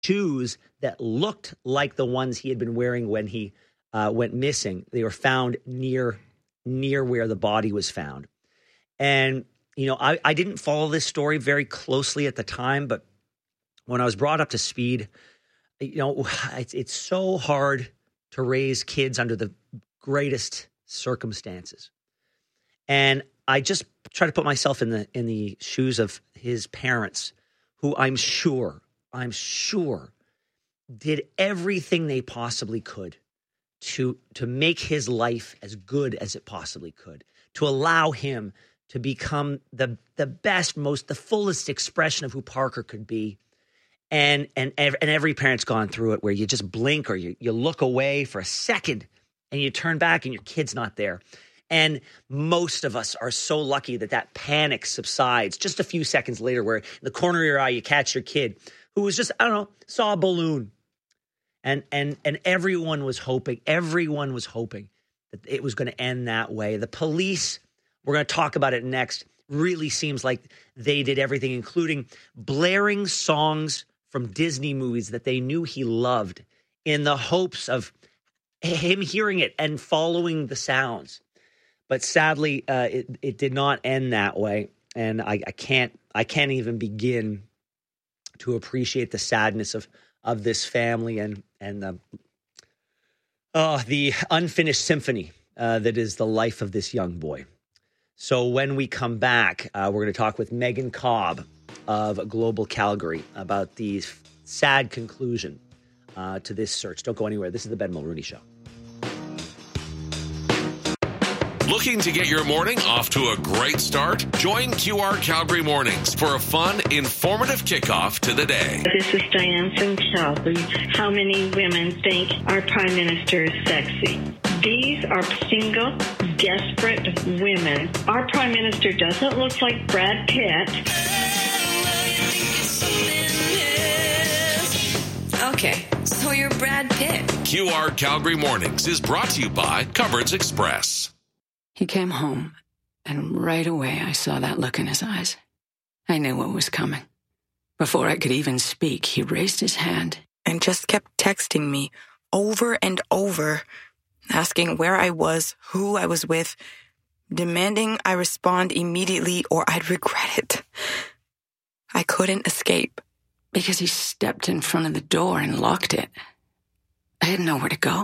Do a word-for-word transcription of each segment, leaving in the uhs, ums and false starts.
shoes that looked like the ones he had been wearing when he uh, went missing. They were found near near where the body was found. And, you know, I, I didn't follow this story very closely at the time, but when I was brought up to speed, you know, it's, it's so hard to raise kids under the greatest circumstances. And I just try to put myself in the in the shoes of his parents, who I'm sure, I'm sure did everything they possibly could to, to make his life as good as it possibly could, to allow him to become the the best, most, the fullest expression of who Parker could be. And and and every parent's gone through it, where you just blink or you, you look away for a second and you turn back and your kid's not there. And most of us are so lucky that that panic subsides just a few seconds later, where in the corner of your eye you catch your kid who was just, I don't know, saw a balloon. And and and everyone was hoping, everyone was hoping that it was going to end that way. The police, we're going to talk about it next, really seems like they did everything, including blaring songs from Disney movies that they knew he loved, in the hopes of him hearing it and following the sounds. But sadly, uh, it, it did not end that way. And I, I can't I can't even begin to appreciate the sadness of of this family and and the oh, the unfinished symphony uh, that is the life of this young boy. So when we come back, uh, we're going to talk with Megan Cobb of Global Calgary about the sad conclusion uh, to this search. Don't go anywhere. This is the Ben Mulrooney Show. Looking to get your morning off to a great start? Join Q R Calgary Mornings for a fun, informative kickoff to the day. This is Diane from Calgary. How many women think our Prime Minister is sexy? These are single, desperate women. Our Prime Minister doesn't look like Brad Pitt. Okay, so you're Brad Pitt. Q R Calgary Mornings is brought to you by Coverage Express. He came home, and right away I saw that look in his eyes. I knew what was coming. Before I could even speak, he raised his hand and just kept texting me over and over, asking where I was, who I was with, demanding I respond immediately or I'd regret it. I couldn't escape. Because he stepped in front of the door and locked it. I had nowhere to go.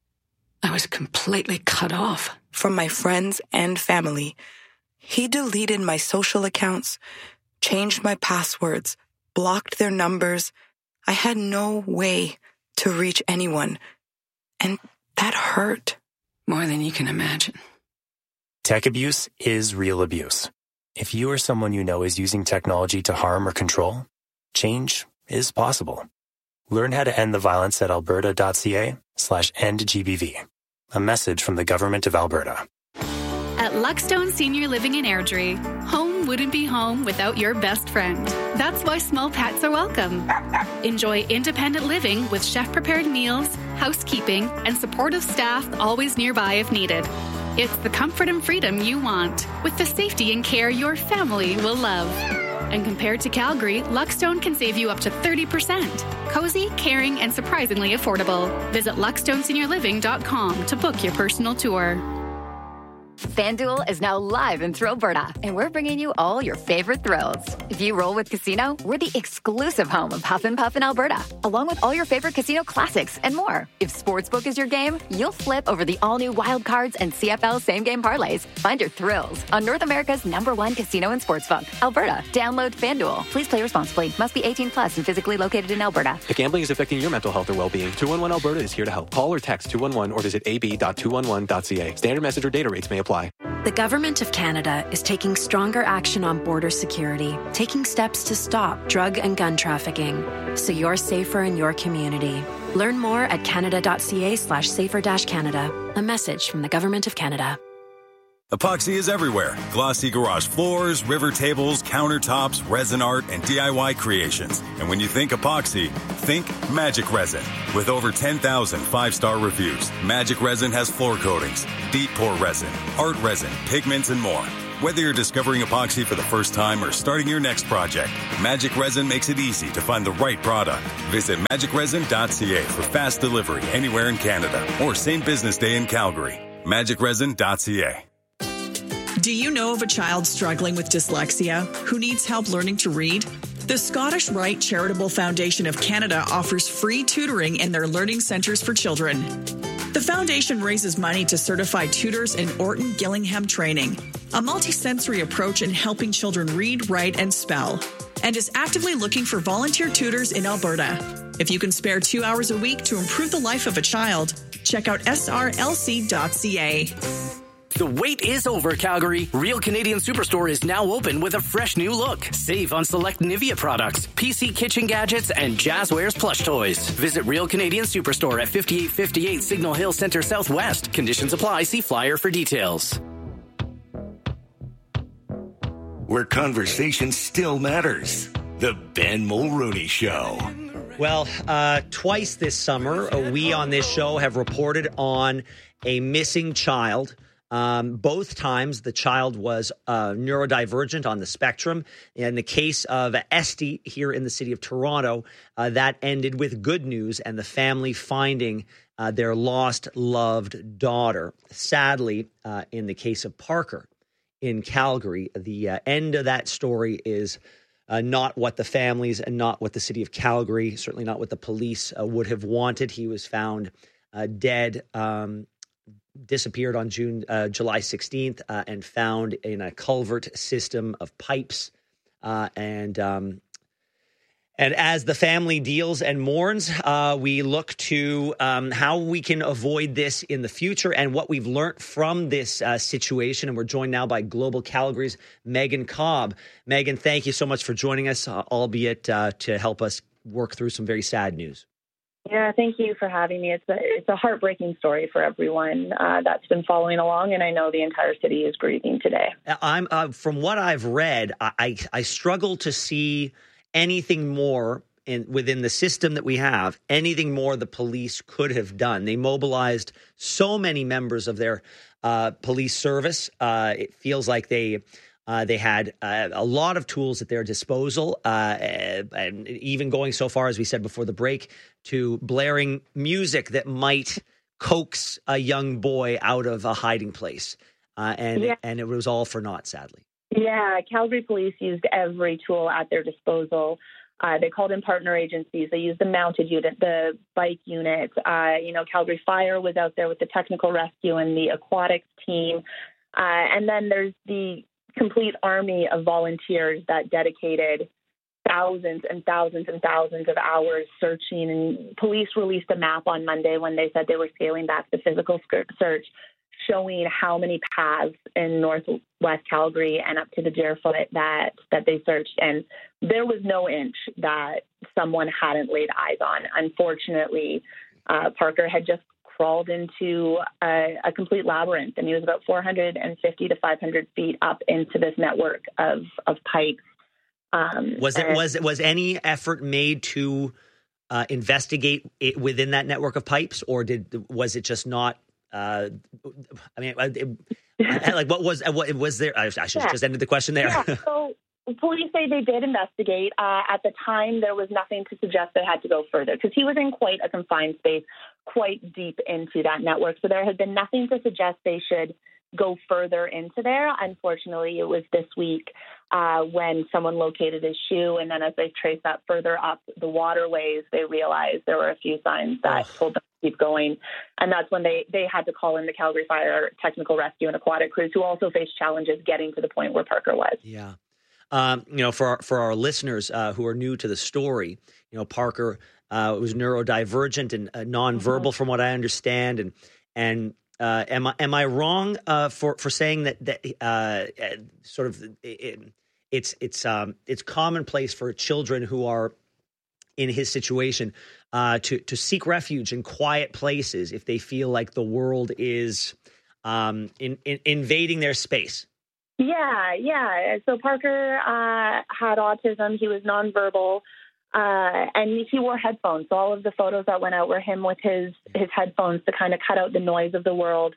I was completely cut off. From my friends and family. He deleted my social accounts, changed my passwords, blocked their numbers. I had no way to reach anyone. And that hurt. More than you can imagine. Tech abuse is real abuse. If you or someone you know is using technology to harm or control, change is possible. Learn how to end the violence at alberta.ca slash end GBV. A message from the Government of Alberta. At Luckstone Senior Living in Airdrie, home wouldn't be home without your best friend. That's why small pets are welcome. Enjoy independent living with chef-prepared meals, housekeeping, and supportive staff always nearby if needed. It's the comfort and freedom you want, with the safety and care your family will love. And compared to Calgary, Luckstone can save you up to thirty percent. Cozy, caring, and surprisingly affordable. Visit luckstone senior living dot com to book your personal tour. FanDuel is now live in Thrillberta, and we're bringing you all your favorite thrills. If you roll with Casino, we're the exclusive home of Huff and Puff in Alberta, along with all your favorite casino classics and more. If Sportsbook is your game, you'll flip over the all-new Wild Cards and C F L same-game parlays. Find your thrills on North America's number one casino and sportsbook, Alberta. Download FanDuel. Please play responsibly. Must be eighteen plus and physically located in Alberta. If gambling is affecting your mental health or well-being, two one one Alberta is here to help. Call or text two one one or visit a b dot two one one dot c a. Standard message or data rates may apply. The Government of Canada is taking stronger action on border security, taking steps to stop drug and gun trafficking, so you're safer in your community. Learn more at canada.ca slash safer dash Canada. A message from the Government of Canada. Epoxy is everywhere. Glossy garage floors, river tables, countertops, resin art, and D I Y creations. And when you think epoxy, think Magic Resin. With over ten thousand five-star reviews, Magic Resin has floor coatings, deep pour resin, art resin, pigments, and more. Whether you're discovering epoxy for the first time or starting your next project, Magic Resin makes it easy to find the right product. Visit magic resin dot c a for fast delivery anywhere in Canada or same business day in Calgary. magic resin dot c a. Do you know of a child struggling with dyslexia who needs help learning to read? The Scottish Rite Charitable Foundation of Canada offers free tutoring in their learning centres for children. The foundation raises money to certify tutors in Orton Gillingham training, a multisensory approach in helping children read, write, and spell, and is actively looking for volunteer tutors in Alberta. If you can spare two hours a week to improve the life of a child, check out s r l c dot c a. The wait is over, Calgary. Real Canadian Superstore is now open with a fresh new look. Save on select Nivea products, P C kitchen gadgets, and Jazzwares plush toys. Visit Real Canadian Superstore at fifty-eight fifty-eight Signal Hill Center Southwest. Conditions apply. See flyer for details. Where conversation still matters. The Ben Mulroney Show. Well, uh, twice this summer, uh, we on this show have reported on a missing child. Um, both times the child was uh, neurodivergent on the spectrum. In the case of Esty here in the city of Toronto, uh, that ended with good news and the family finding uh, their lost, loved daughter. Sadly, uh, in the case of Parker in Calgary, the uh, end of that story is uh, not what the families and not what the city of Calgary, certainly not what the police uh, would have wanted. He was found uh, dead um disappeared on June, uh, July sixteenth uh, and found in a culvert system of pipes. Uh, and um, and as the family deals and mourns, uh, we look to um, how we can avoid this in the future and what we've learned from this uh, situation. And we're joined now by Global Calgary's Megan Cobb. Megan, thank you so much for joining us, uh, albeit uh, to help us work through some very sad news. Yeah, thank you for having me. It's a, it's a heartbreaking story for everyone uh, that's been following along, and I know the entire city is grieving today. I'm uh, from what I've read, I, I, I struggle to see anything more in within the system that we have, anything more the police could have done. They mobilized so many members of their uh, police service. Uh, it feels like they... Uh, they had uh, a lot of tools at their disposal, uh, and even going so far, as we said before the break, to blaring music that might coax a young boy out of a hiding place. Uh, and, yeah. and it was all for naught, sadly. Yeah, Calgary police used every tool at their disposal. Uh, they called in partner agencies. They used the mounted unit, the bike unit. Uh, you know, Calgary Fire was out there with the technical rescue and the aquatics team. Uh, and then there's the complete army of volunteers that dedicated thousands and thousands and thousands of hours searching. And police released a map on Monday when they said they were scaling back the physical search, showing how many paths in northwest Calgary and up to the Deerfoot that, that they searched. And there was no inch that someone hadn't laid eyes on. Unfortunately, uh, Parker had just crawled into a, a complete labyrinth, and he was about four hundred fifty to five hundred feet up into this network of of pipes. Um, was it was was any effort made to uh, investigate it within that network of pipes, or did was it just not? Uh, I mean, it, like what was what was there? I, I should yeah. just ended the question there. Yeah, so police say they did investigate. Uh, at the time, there was nothing to suggest they had to go further because he was in quite a confined space, quite deep into that network. So there had been nothing to suggest they should go further into there. Unfortunately, it was this week uh, when someone located his shoe. And then as they traced that further up the waterways, they realized there were a few signs that oh. told them to keep going. And that's when they, they had to call in the Calgary Fire technical rescue and aquatic crews, who also faced challenges getting to the point where Parker was. Yeah. Um, you know, for our, for our listeners uh, who are new to the story, you know, Parker uh, was neurodivergent and uh, nonverbal, mm-hmm. from what I understand. And and uh, am I am I wrong uh, for for saying that that uh, sort of it, it's it's um, it's commonplace for children who are in his situation uh, to to seek refuge in quiet places if they feel like the world is um, in, in invading their space? Yeah, yeah. So Parker uh, had autism. He was nonverbal, uh, and he wore headphones. So all of the photos that went out were him with his, his headphones to kind of cut out the noise of the world.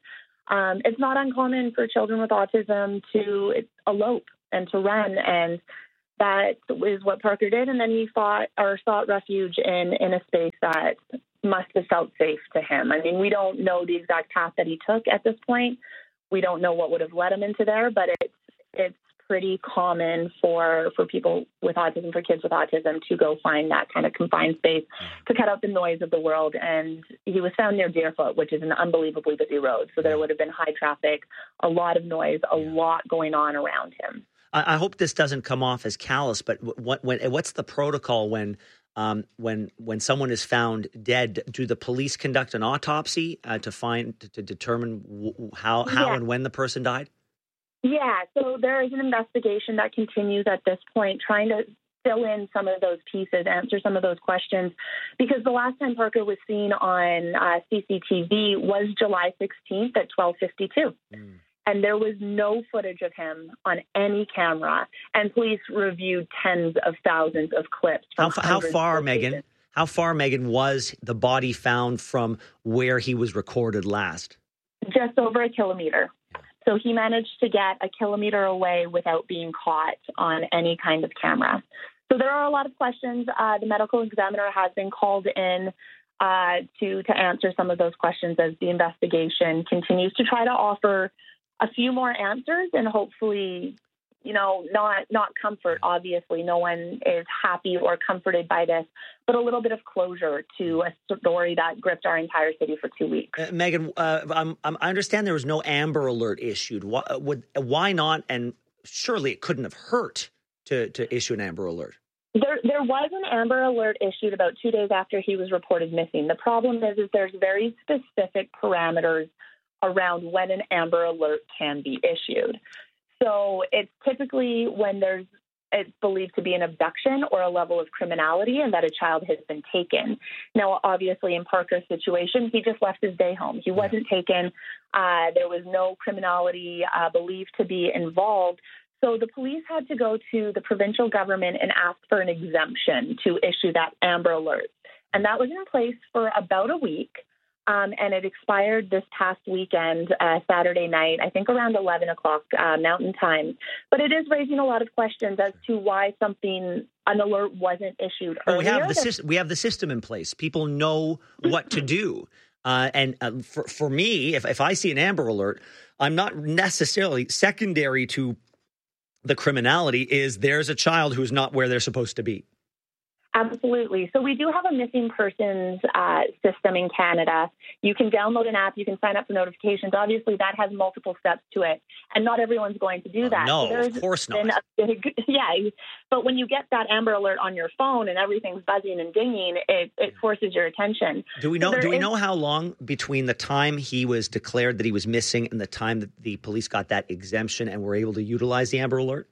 Um, it's not uncommon for children with autism to elope and to run, and that is what Parker did. And then he fought or sought refuge in, in a space that must have felt safe to him. I mean, we don't know the exact path that he took at this point. We don't know what would have led him into there, but it's it's pretty common for, for people with autism, for kids with autism, to go find that kind of confined space to cut out the noise of the world. And he was found near Deerfoot, which is an unbelievably busy road. So there would have been high traffic, a lot of noise, a lot going on around him. I, I hope this doesn't come off as callous, but what, when, what's the protocol when um, when when someone is found dead? Do the police conduct an autopsy uh, to find to, to determine w- how how Yeah. and when the person died? Yeah, so there is an investigation that continues at this point, trying to fill in some of those pieces, answer some of those questions, because the last time Parker was seen on uh, C C T V was July sixteenth at twelve fifty-two. Mm. And there was no footage of him on any camera, and police reviewed tens of thousands of clips. How, From how hundreds far, of Megan? pages. How far, Megan, was the body found from where he was recorded last? Just over a kilometer. So he managed to get a kilometer away without being caught on any kind of camera. So there are a lot of questions. Uh, the medical examiner has been called in uh, to to answer some of those questions as the investigation continues to try to offer a few more answers and hopefully, you know, not not comfort. Obviously, no one is happy or comforted by this, but a little bit of closure to a story that gripped our entire city for two weeks. Uh, Megan, uh, I'm, I'm, I understand there was no Amber Alert issued. Why, would, why not? And surely it couldn't have hurt to, to issue an Amber Alert. There, there was an Amber Alert issued about two days after he was reported missing. The problem is, is there's very specific parameters around when an Amber Alert can be issued. So it's typically when there's it's believed to be an abduction or a level of criminality and that a child has been taken. Now, obviously, in Parker's situation, he just left his day home. He wasn't taken. Uh, there was no criminality uh, believed to be involved. So the police had to go to the provincial government and ask for an exemption to issue that Amber Alert. And that was in place for about a week. Um, and it expired this past weekend, uh, Saturday night, I think around eleven o'clock uh, Mountain Time. But it is raising a lot of questions as to why something, an alert wasn't issued Well, earlier. we have the system. We have the system in place. People know what to do. Uh, and uh, for for me, if if I see an Amber Alert, I'm not necessarily secondary to the criminality. Is there's a child who's not where they're supposed to be. Absolutely. So we do have a missing persons uh, system in Canada. You can download an app. You can sign up for notifications. Obviously, that has multiple steps to it, and not everyone's going to do that. no, So there's of course not. been a big, yeah, but when you get that Amber Alert on your phone and everything's buzzing and dinging, it, it forces your attention. Do we So know? there Do we is- know how long between the time he was declared that he was missing and the time that the police got that exemption and were able to utilize the Amber Alert?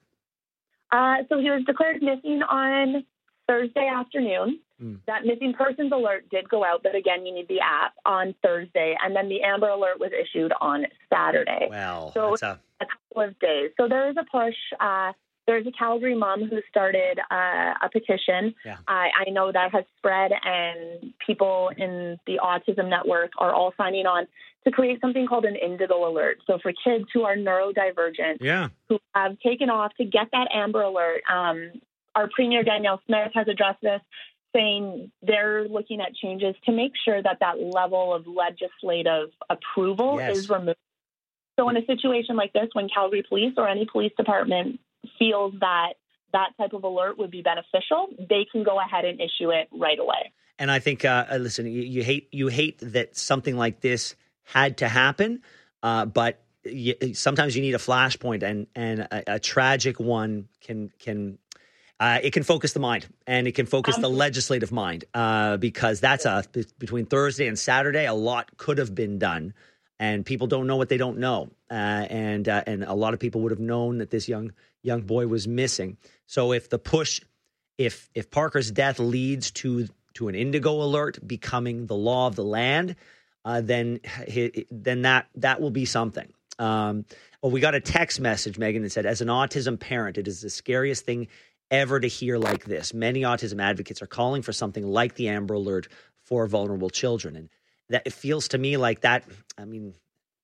Uh, so he was declared missing on Thursday afternoon. Mm. That missing persons alert did go out, but again, you need the app on Thursday. And then the Amber Alert was issued on Saturday. Well, so that's a... a couple of days. So there is a push. Uh, there's a Calgary mom who started uh, a petition. Yeah. I, I know that has spread, and people in the Autism Network are all signing on to create something called an Indigo Alert. So for kids who are neurodivergent, Yeah. who have taken off to get that Amber Alert, um, our Premier Danielle Smith has addressed this, saying they're looking at changes to make sure that that level of legislative approval Yes. is removed. So in a situation like this, when Calgary Police or any police department feels that that type of alert would be beneficial, they can go ahead and issue it right away. And I think, uh, listen, you, you hate you hate that something like this had to happen, uh, but you, sometimes you need a flashpoint, and and a, a tragic one can can. Uh, it can focus the mind, and it can focus the legislative mind, uh, because that's a between Thursday and Saturday, a lot could have been done, and people don't know what they don't know, uh, and uh, and a lot of people would have known that this young young boy was missing. So if the push, if if Parker's death leads to to an Indigo Alert becoming the law of the land, uh, then then that that will be something. Um, well, we got a text message, Megan, that said, "As an autism parent, it is the scariest thing ever to hear like this. Many autism advocates are calling for something like the Amber Alert for vulnerable children." And that it feels to me like that, I mean,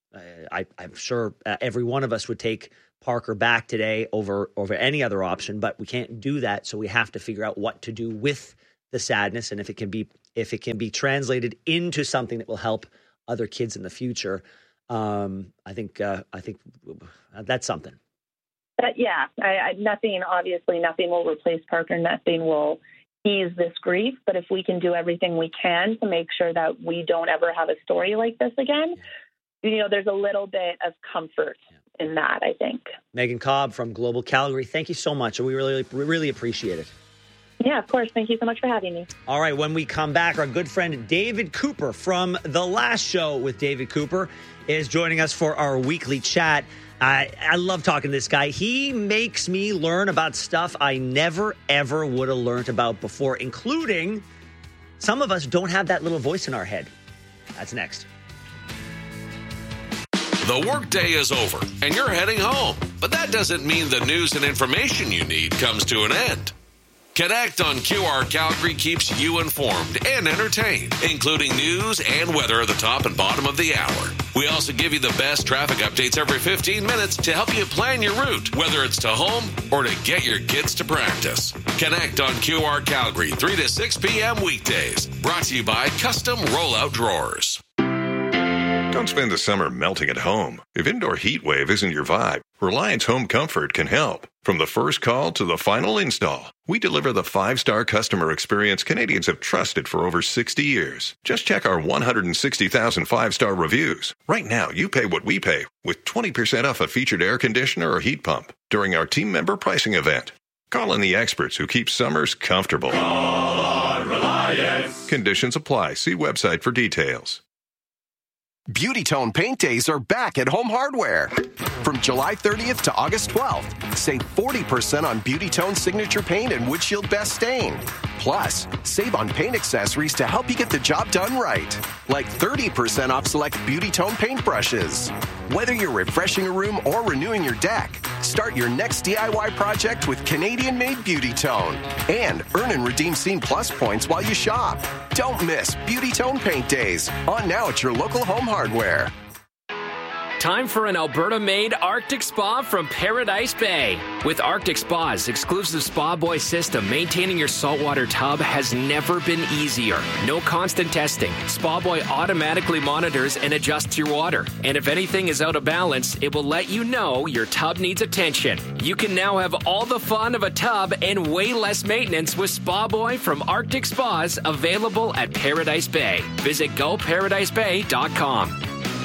I, I'm sure uh, every one of us would take Parker back today over over any other option, but we can't do that. So we have to figure out what to do with the sadness, and if it can be if it can be translated into something that will help other kids in the future. Um, I think uh, I think that's something. But yeah, I, I, nothing. Obviously, nothing will replace Parker. Nothing will ease this grief. But if we can do everything we can to make sure that we don't ever have a story like this again, you know, there's a little bit of comfort in that, I think. Megan Cobb from Global Calgary, thank you so much. We really, really appreciate it. Yeah, of course. Thank you so much for having me. All right, when we come back, our good friend David Cooper from The Last Show with David Cooper is joining us for our weekly chat. I, I love talking to this guy. He makes me learn about stuff I never, ever would have learned about before, including some of us don't have that little voice in our head. That's next. The workday is over and you're heading home, but that doesn't mean the news and information you need comes to an end. Connect on Q R Calgary keeps you informed and entertained, including news and weather at the top and bottom of the hour. We also give you the best traffic updates every fifteen minutes to help you plan your route, whether it's to home or to get your kids to practice. Connect on Q R Calgary, three to six p.m. weekdays. Brought to you by Custom Rollout Drawers. Don't spend the summer melting at home. If indoor heat wave isn't your vibe, Reliance Home Comfort can help. From the first call to the final install, we deliver the five-star customer experience Canadians have trusted for over sixty years. Just check our one hundred sixty thousand five-star reviews. Right now, you pay what we pay with twenty percent off a featured air conditioner or heat pump during our team member pricing event. Call in the experts who keep summers comfortable. Call on Reliance. Conditions apply. See website for details. Beauty Tone Paint Days are back at Home Hardware. From July thirtieth to August twelfth, save forty percent on Beauty Tone Signature Paint and Windshield Best Stain. Plus, save on paint accessories to help you get the job done right. Like thirty percent off select Beauty Tone paintbrushes. Whether you're refreshing a room or renewing your deck, start your next D I Y project with Canadian-made Beauty Tone. And earn and redeem Scene Plus points while you shop. Don't miss Beauty Tone Paint Days. On now at your local Home Hardware. Time for an Alberta-made Arctic Spa from Paradise Bay. With Arctic Spa's exclusive Spa Boy system, maintaining your saltwater tub has never been easier. No constant testing. Spa Boy automatically monitors and adjusts your water. And if anything is out of balance, it will let you know your tub needs attention. You can now have all the fun of a tub and way less maintenance with Spa Boy from Arctic Spas, available at Paradise Bay. Visit go paradise bay dot com.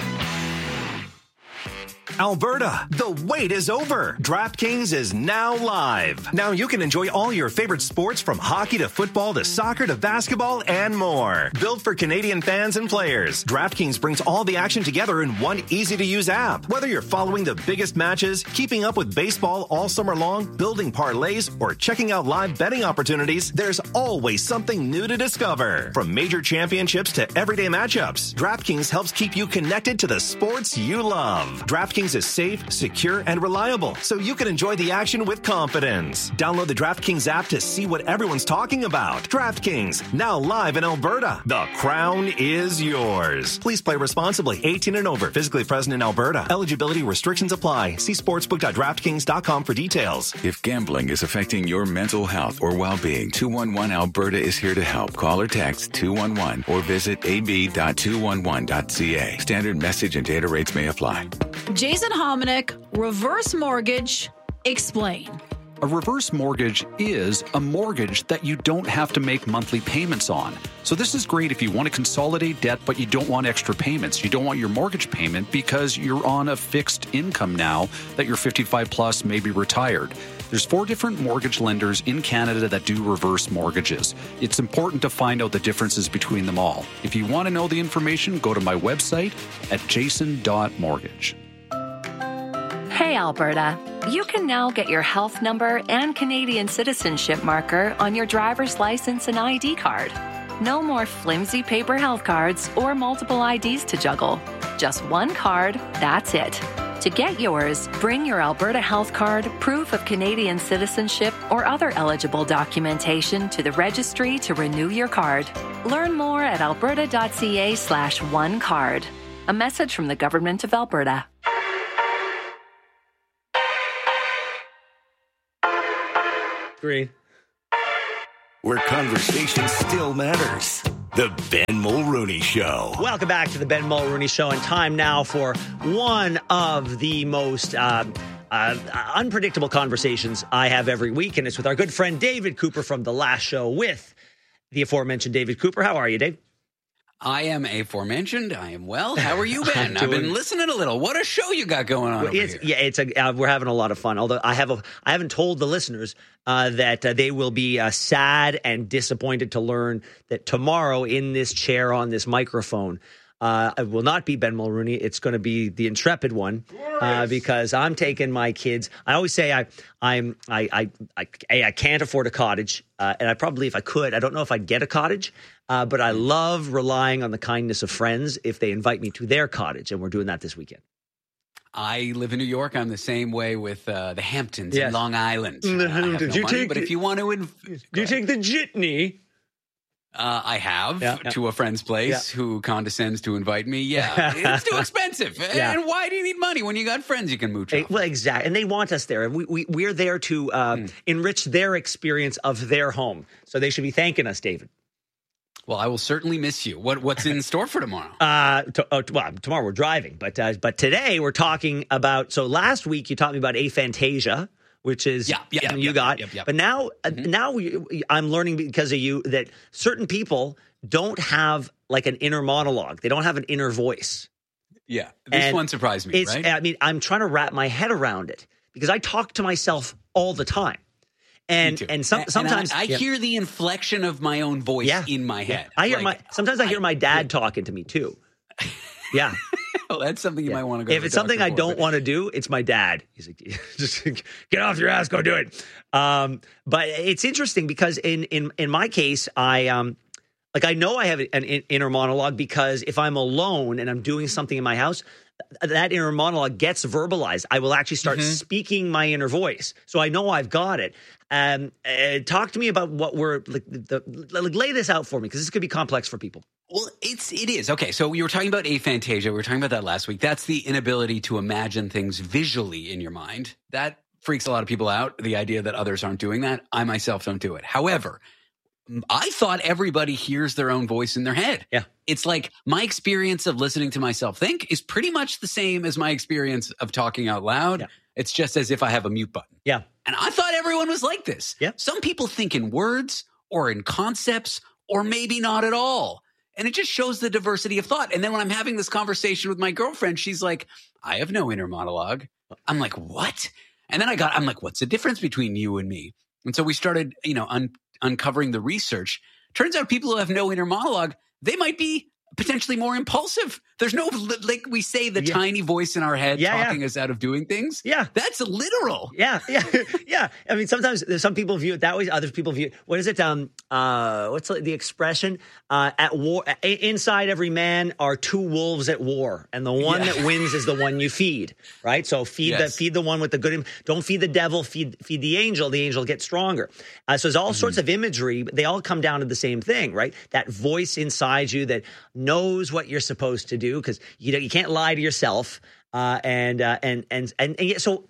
Alberta, the wait is over. DraftKings is now live. Now you can enjoy all your favorite sports from hockey to football to soccer to basketball and more. Built for Canadian fans and players, DraftKings brings all the action together in one easy-to-use app. Whether you're following the biggest matches, keeping up with baseball all summer long, building parlays, or checking out live betting opportunities, there's always something new to discover. From major championships to everyday matchups, DraftKings helps keep you connected to the sports you love. DraftKings is safe, secure, and reliable, so you can enjoy the action with confidence. Download the DraftKings app to see what everyone's talking about. DraftKings, now live in Alberta. The crown is yours. Please play responsibly. eighteen and over. Physically present in Alberta. Eligibility restrictions apply. See sportsbook dot draftkings dot com for details. If gambling is affecting your mental health or well-being, two one one Alberta is here to help. Call or text two one one or visit a b dot two one one dot c a. Standard message and data rates may apply. Jason Hominick, reverse mortgage, explain. A reverse mortgage is a mortgage that you don't have to make monthly payments on. So this is great if you want to consolidate debt, but you don't want extra payments. You don't want your mortgage payment because you're on a fixed income now that you're fifty-five plus, maybe retired. There's four different mortgage lenders in Canada that do reverse mortgages. It's important to find out the differences between them all. If you want to know the information, go to my website at jason dot mortgage. Hey, Alberta. You can now get your health number and Canadian citizenship marker on your driver's license and I D card. No more flimsy paper health cards or multiple I Ds to juggle. Just one card, that's it. To get yours, bring your Alberta health card, proof of Canadian citizenship, or other eligible documentation to the registry to renew your card. Learn more at alberta dot c a slash one card. A message from the Government of Alberta. Green. Where conversation still matters. The Ben Mulrooney Show. Welcome back to the Ben Mulrooney Show, and time now for one of the most uh, uh, unpredictable conversations I have every week, and it's with our good friend David Cooper from The Last Show with the aforementioned David Cooper. How are you, Dave? I am aforementioned. I am well. How are you, Ben? I've been listening a little. What a show you got going on well, over it's, here. Yeah, it's a, uh, we're having a lot of fun. Although I have a, I haven't told the listeners uh, that uh, they will be uh, sad and disappointed to learn that tomorrow in this chair on this microphone, uh, it will not be Ben Mulrooney. It's going to be the intrepid one uh, because I'm taking my kids. I always say I, I'm, I, I, I, I, I can't afford a cottage, uh, and I probably, if I could, I don't know if I'd get a cottage. Uh, but I love relying on the kindness of friends if they invite me to their cottage, and we're doing that this weekend. I live in New York. I'm the same way with uh, the Hamptons yes. and Long Island. The uh, Hamptons. No you money, take but the, if you want to, inv- do you take the jitney? Uh, I have yeah, yeah. to a friend's place yeah. who condescends to invite me. Yeah, it's too expensive. yeah. And why do you need money when you got friends you can mooch off? Well, exactly. And they want us there. And we, we, we're there to uh, mm. enrich their experience of their home. So they should be thanking us, David. Well, I will certainly miss you. What What's in store for tomorrow? Uh, to, oh, well, tomorrow we're driving. But uh, but today we're talking about, so last week you taught me about aphantasia, which is yeah, yeah, yeah, you yeah, got. Yeah, yeah, yeah. But now, mm-hmm. uh, now we, I'm learning because of you that certain people don't have like an inner monologue. They don't have an inner voice. Yeah, this and one surprised me, it's, right? I mean, I'm trying to wrap my head around it because I talk to myself all the time. And and some, sometimes and I, I yeah. hear the inflection of my own voice yeah. in my head. Yeah. I hear like, my sometimes I hear my dad I, talking to me too. Yeah. Well, that's something you yeah. might want to go. If to it's something I for, don't but... want to do, it's my dad. He's like, just get off your ass, go do it. Um, but it's interesting because in in in my case, I um like I know I have an inner monologue because if I'm alone and I'm doing something in my house, that inner monologue gets verbalized. I will actually start mm-hmm. speaking my inner voice. So I know I've got it. Um, uh, talk to me about what we're like. The, like, lay this out for me because this could be complex for people. Well, it's it is okay. So you were talking about aphantasia. We were talking about that last week. That's the inability to imagine things visually in your mind. That freaks a lot of people out. The idea that others aren't doing that. I myself don't do it. However, I thought everybody hears their own voice in their head. Yeah. It's like my experience of listening to myself think is pretty much the same as my experience of talking out loud. Yeah. It's just as if I have a mute button. Yeah. And I thought everyone was like this. Yeah. Some people think in words or in concepts or maybe not at all. And it just shows the diversity of thought. And then when I'm having this conversation with my girlfriend, she's like, I have no inner monologue. I'm like, what? And then I got, I'm like, what's the difference between you and me? And so we started, you know, un- uncovering the research. Turns out people who have no inner monologue, they might be potentially more impulsive. There's no, like we say, the yeah. tiny voice in our head yeah, talking yeah. us out of doing things. Yeah. That's literal. Yeah. Yeah. yeah. I mean, sometimes some people view it that way. Other people view it. What is it? Um, uh, what's the expression? Uh, at war, inside every man are two wolves at war. And the one yeah. that wins is the one you feed. Right. So feed yes. the, feed the one with the good. Don't feed the devil, feed, feed the angel. The angel gets stronger. Uh, so there's all mm-hmm. sorts of imagery. They all come down to the same thing, right? That voice inside you that knows what you're supposed to do because you know, you can't lie to yourself. Uh, and, uh, and, and, and, and, yeah, so,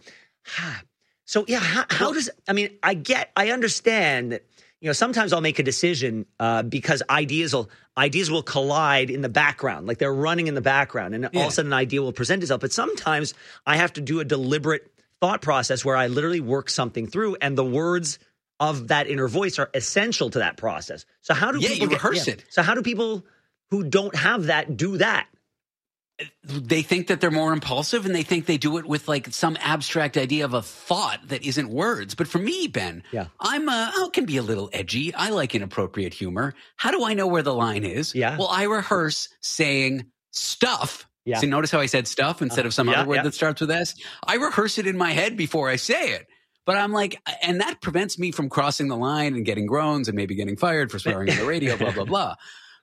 so yeah, how, how does, I mean, I get, I understand that, you know, sometimes I'll make a decision, uh, because ideas will, ideas will collide in the background, like they're running in the background and yeah. all of a sudden an idea will present itself. But sometimes I have to do a deliberate thought process where I literally work something through and the words of that inner voice are essential to that process. So how do yeah, people you get, rehearse yeah. it? So how do people who don't have that do that? They think that they're more impulsive and they think they do it with like some abstract idea of a thought that isn't words. But for me, Ben, yeah. I'm uh, I can be a little edgy. I like inappropriate humor. How do I know where the line is? Yeah. Well, I rehearse saying stuff. Yeah. So notice how I said stuff instead uh, of some yeah, other word yeah. that starts with S? I rehearse it in my head before I say it. But I'm like, and that prevents me from crossing the line and getting groans and maybe getting fired for swearing on the radio, blah, blah, blah.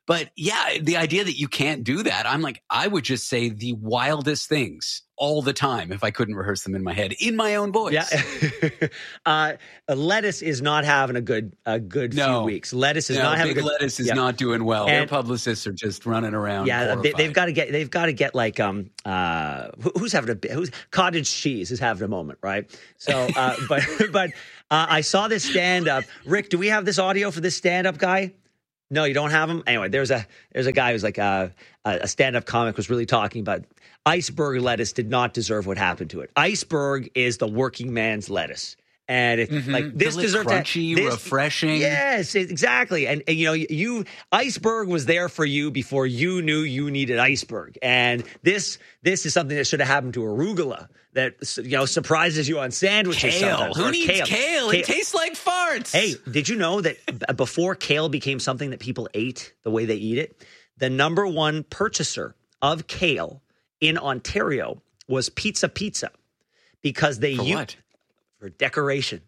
But yeah, the idea that you can't do that, I'm like, I would just say the wildest things all the time if I couldn't rehearse them in my head in my own voice. Yeah. uh, lettuce is not having a good a good no. few weeks. Lettuce is no, not having big a good, lettuce is yeah. not doing well. And, Their publicists are just running around. Yeah, they, they've got to get they've got to get like um uh who, who's having a who's cottage cheese is having a moment, right? So uh, but but uh, I saw this stand up. Rick, do we have this audio for this stand up guy? No, you don't have him? Anyway, there's a there's a guy who's like a, a stand-up comic was really talking about iceberg lettuce did not deserve what happened to it. Iceberg is the working man's lettuce. And it, mm-hmm. like this deserves crunchy, this, refreshing. Yes, exactly. And, and you know, you iceberg was there for you before you knew you needed iceberg. And this this is something that should have happened to arugula. That, you know, surprises you on sandwiches. Kale. Sometimes. Who or needs kale? kale? It tastes like farts. Hey, did you know that before kale became something that people ate the way they eat it, the number one purchaser of kale in Ontario was Pizza Pizza because they for used what? For decoration.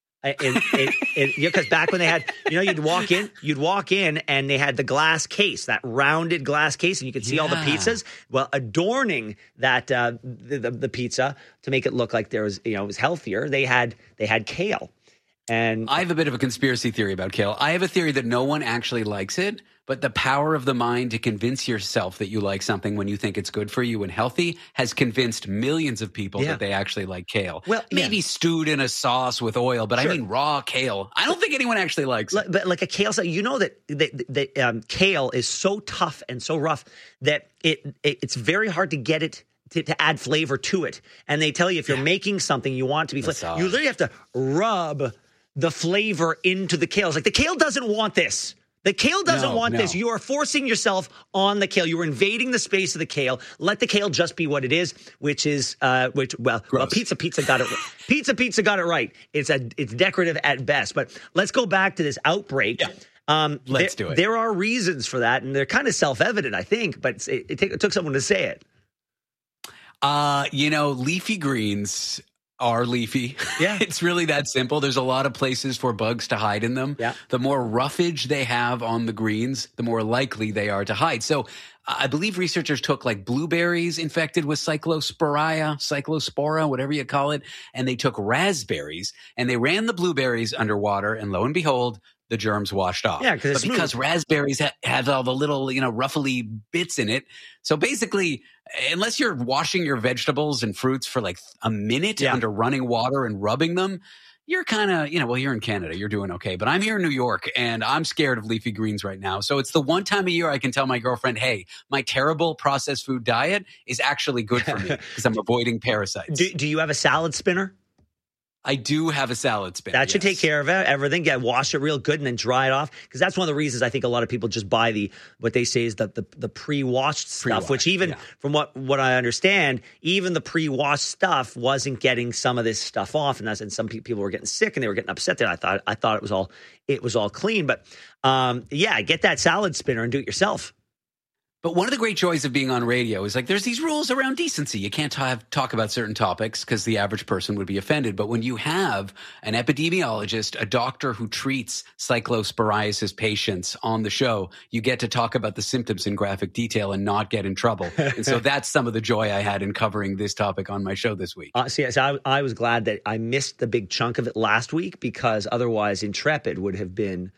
Because back when they had, you know, you'd walk in, you'd walk in and they had the glass case, that rounded glass case, and you could see yeah. all the pizzas. Well, adorning that uh, the, the the pizza to make it look like there was, you know, it was healthier. They had they had kale. And I have a bit of a conspiracy theory about kale. I have a theory that no one actually likes it, but the power of the mind to convince yourself that you like something when you think it's good for you and healthy has convinced millions of people yeah. that they actually like kale. Well, maybe yeah. stewed in a sauce with oil, but sure. I mean raw kale. I don't think anyone actually likes it. But like a kale, you know that that, that um, kale is so tough and so rough that it, it it's very hard to get it To, to add flavor to it. And they tell you if you're yeah. making something you want it to be flavor, you literally have to rub the flavor into the kale. It's like the kale doesn't want this. The kale doesn't no, want no. this. You are forcing yourself on the kale. You are invading the space of the kale. Let the kale just be what it is, which is uh, which. Well, well, pizza, pizza got it. pizza, pizza got it right. It's a it's decorative at best. But let's go back to this outbreak. Yeah. Um, let's there, do it. There are reasons for that, and they're kind of self-evident, I think. But it, it, take, it took someone to say it. Uh, you know, leafy greens are leafy. Yeah. It's really that simple. There's a lot of places for bugs to hide in them. Yeah. The more roughage they have on the greens, the more likely they are to hide. So I believe researchers took like blueberries infected with cyclosporia, cyclospora, whatever you call it, and they took raspberries and they ran the blueberries underwater, and lo and behold, the germs washed off. Yeah, because but because raspberries ha- have all the little, you know, ruffly bits in it. So basically, unless you're washing your vegetables and fruits for like a minute yeah. under running water and rubbing them, you're kind of, you know, well, you're in Canada, you're doing okay. But I'm here in New York and I'm scared of leafy greens right now. So it's the one time a year I can tell my girlfriend, hey, my terrible processed food diet is actually good for me because I'm avoiding parasites. Do, do you have a salad spinner? I do have a salad spinner. That should yes. take care of everything. Yeah, wash it real good and then dry it off. Because that's one of the reasons I think a lot of people just buy the what they say is the the, the pre-washed stuff. Pre-washed, which even yeah. from what, what I understand, even the pre-washed stuff wasn't getting some of this stuff off, and that's and some pe- people were getting sick and they were getting upset. There, I thought I thought it was all it was all clean. But um, yeah, get that salad spinner and do it yourself. But one of the great joys of being on radio is like there's these rules around decency. You can't have, talk about certain topics because the average person would be offended. But when you have an epidemiologist, a doctor who treats cyclosporiasis patients on the show, you get to talk about the symptoms in graphic detail and not get in trouble. And so that's some of the joy I had in covering this topic on my show this week. Uh, see, so I, I was glad that I missed the big chunk of it last week because otherwise Intrepid would have been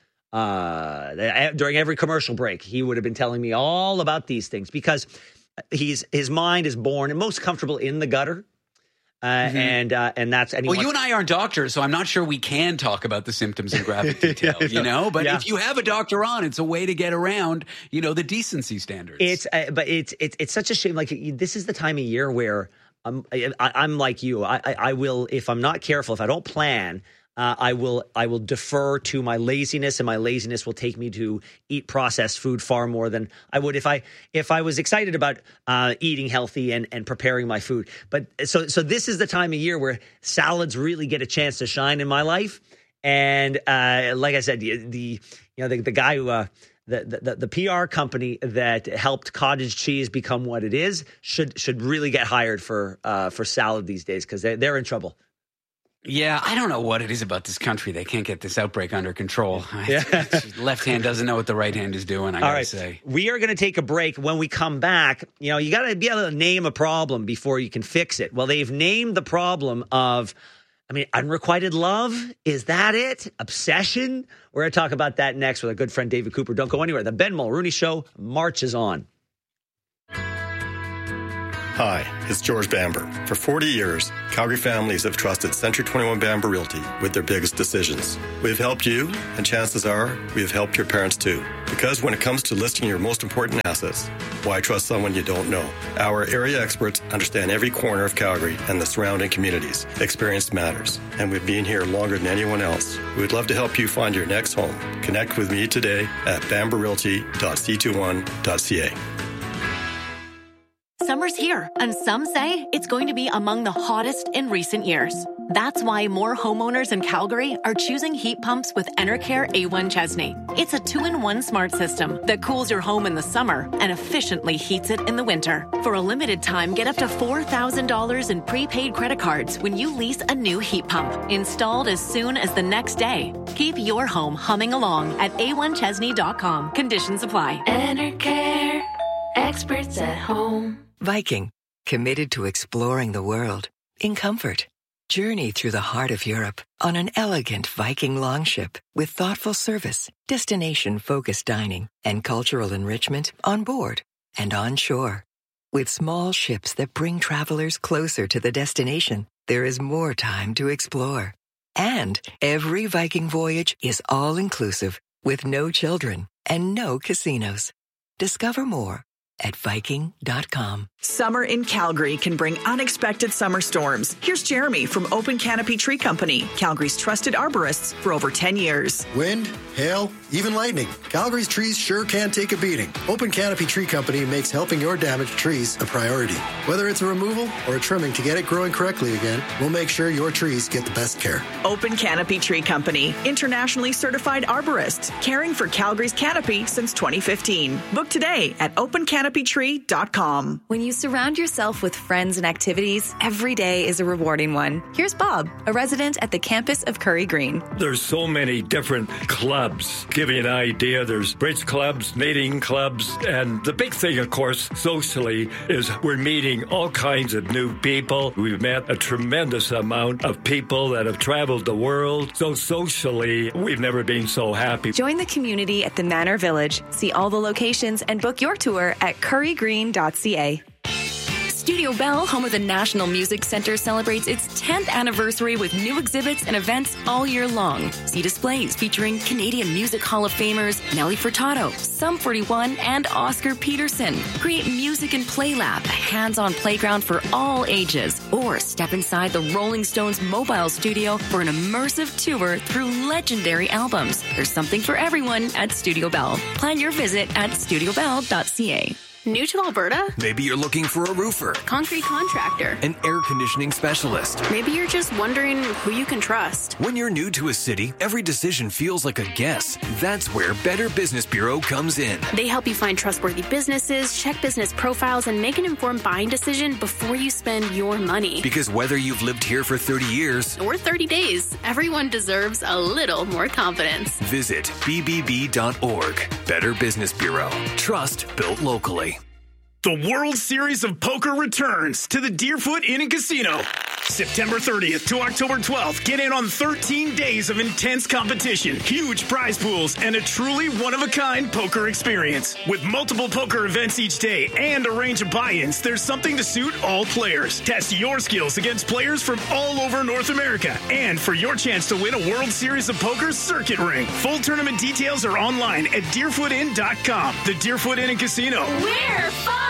Uh, during every commercial break, he would have been telling me all about these things because he's his mind is born and most comfortable in the gutter. Uh, mm-hmm. And uh, and that's and well, wants- you and I aren't doctors, so I'm not sure we can talk about the symptoms in graphic detail, yeah, you know. But yeah. if you have a doctor on, it's a way to get around, you know, the decency standards. It's uh, but it's it's it's such a shame. Like this is the time of year where I'm I, I'm like you. I, I I will if I'm not careful, if I don't plan. Uh, I will I will defer to my laziness, and my laziness will take me to eat processed food far more than I would if I if I was excited about uh, eating healthy and, and preparing my food. But so so this is the time of year where salads really get a chance to shine in my life. And uh, like I said, the, the you know the, the guy who uh, the, the the P R company that helped cottage cheese become what it is should should really get hired for uh, for salad these days because they they're in trouble. Yeah, I don't know what it is about this country. They can't get this outbreak under control. Yeah. Left hand doesn't know what the right hand is doing, I All gotta right. say. We are going to take a break. When we come back, you know, you got to be able to name a problem before you can fix it. Well, they've named the problem of, I mean, unrequited love. Is that it? Obsession? We're going to talk about that next with our good friend David Cooper. Don't go anywhere. The Ben Mulrooney Show marches on. Hi, it's George Bamber. For forty years, Calgary families have trusted Century twenty-one Bamber Realty with their biggest decisions. We've helped you, and chances are we have helped your parents too. Because when it comes to listing your most important assets, why trust someone you don't know? Our area experts understand every corner of Calgary and the surrounding communities. Experience matters, and we've been here longer than anyone else. We'd love to help you find your next home. Connect with me today at bamber realty dot c twenty-one dot c a. Summer's here, and some say it's going to be among the hottest in recent years. That's why more homeowners in Calgary are choosing heat pumps with Enercare A one Chesney. It's a two-in-one smart system that cools your home in the summer and efficiently heats it in the winter. For a limited time, get up to four thousand dollars in prepaid credit cards when you lease a new heat pump, installed as soon as the next day. Keep your home humming along at a one chesney dot com. Conditions apply. Enercare, experts at home. Viking, committed to exploring the world in comfort. Journey through the heart of Europe on an elegant Viking longship with thoughtful service, destination-focused dining, and cultural enrichment on board and on shore. With small ships that bring travelers closer to the destination, there is more time to explore. And every Viking voyage is all-inclusive with no children and no casinos. Discover more at Viking dot com. Summer in Calgary can bring unexpected summer storms. Here's Jeremy from Open Canopy Tree Company, Calgary's trusted arborists for over ten years. Wind, hail, even lightning. Calgary's trees sure can take a beating. Open Canopy Tree Company makes helping your damaged trees a priority. Whether it's a removal or a trimming to get it growing correctly again, we'll make sure your trees get the best care. Open Canopy Tree Company, internationally certified arborists, caring for Calgary's canopy since twenty fifteen. Book today at open canopy tree dot com. When you surround yourself with friends and activities, every day is a rewarding one. Here's Bob, a resident at the campus of Curry Green. There's so many different clubs. Give you an idea, there's bridge clubs, knitting clubs, and the big thing, of course, socially, is we're meeting all kinds of new people. We've met a tremendous amount of people that have traveled the world. So socially, we've never been so happy. Join the community at the Manor Village. See all the locations and book your tour at curry green dot c a. Studio Bell, home of the National Music Center, celebrates its tenth anniversary with new exhibits and events all year long. See displays featuring Canadian Music Hall of Famers Nelly Furtado, Sum forty-one, and Oscar Peterson. Create Music and Play Lab, a hands-on playground for all ages. Or step inside the Rolling Stones mobile studio for an immersive tour through legendary albums. There's something for everyone at Studio Bell. Plan your visit at studio bell dot c a. New to Alberta? Maybe you're looking for a roofer, Concrete contractor, an air conditioning specialist. Maybe you're just wondering who you can trust. When you're new to a city, every decision feels like a guess. That's where Better Business Bureau comes in. They help you find trustworthy businesses, check business profiles, and make an informed buying decision before you spend your money. Because whether you've lived here for thirty years or thirty days, everyone deserves a little more confidence. Visit b b b dot org. Better Business Bureau. Trust built locally. The World Series of Poker returns to the Deerfoot Inn and Casino. September thirtieth to October twelfth. Get in on thirteen days of intense competition, huge prize pools, and a truly one-of-a-kind poker experience. With multiple poker events each day and a range of buy-ins, there's something to suit all players. Test your skills against players from all over North America. And for your chance to win a World Series of Poker circuit ring. Full tournament details are online at deerfoot inn dot com. The Deerfoot Inn and Casino. We're fun!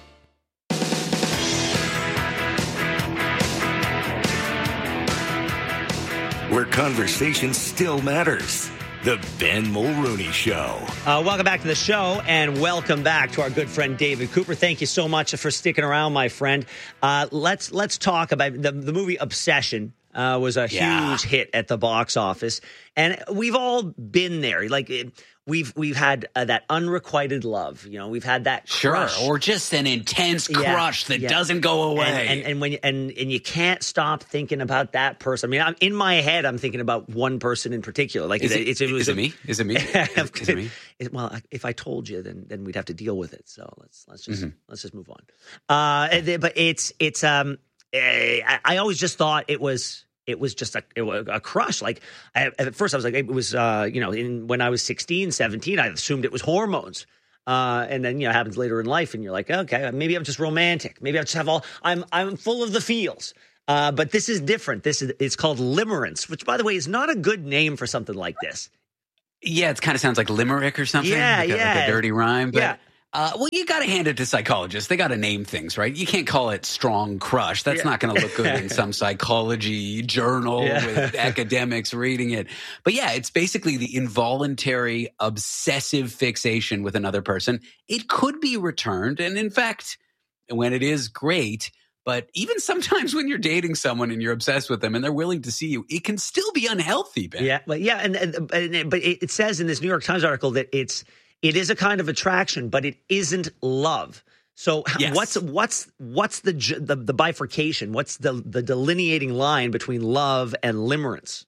Where conversation still matters. The Ben Mulrooney Show. Uh, welcome back to the show, and welcome back to our good friend David Cooper. Thank you so much for sticking around, my friend. Uh, let's let's talk about the, the movie Obsession. uh, was a Yeah. huge hit at the box office, and we've all been there. Like it, we've we've had uh, that unrequited love. You know, we've had that Sure, crush. or just an intense Yeah, crush that yeah. doesn't go away. And, and, and when you, and and you can't stop thinking about that person. I mean, I'm, in my head, I'm thinking about one person in particular. Like, Is it- it's, it was is it a- me? Is it me? Is- is it me? It- well, I- if I told you, then then we'd have to deal with it. So let's let's just Mhm. let's just move on. Uh, and then- but it's it's um, eh, I, I always just thought it was. It was just a, it was a crush. Like I, at first I was like, it was, uh, you know, in, when I was sixteen, seventeen, I assumed it was hormones. Uh, and then, you know, it happens later in life and you're like, okay, maybe I'm just romantic. Maybe I just have all, I'm, I'm full of the feels. Uh, but this is different. This is, it's called limerence, which by the way is not a good name for something like this. Yeah, it kind of sounds like limerick or something. Yeah, like a, yeah. like a dirty rhyme. But, Yeah. uh, well, you got to hand it to psychologists. They got to name things, right? You can't call it strong crush. That's Yeah. not going to look good in some psychology journal Yeah. with academics reading it. But yeah, it's basically the involuntary obsessive fixation with another person. It could be returned. And in fact, when it is great, but even sometimes when you're dating someone and you're obsessed with them and they're willing to see you, it can still be unhealthy, Ben. Yeah, but yeah, and, and, and but it, it says in this New York Times article that it's it is a kind of attraction, but it isn't love. So h- Yes. what's what's what's the, j- the the bifurcation? What's the the delineating line between love and limerence?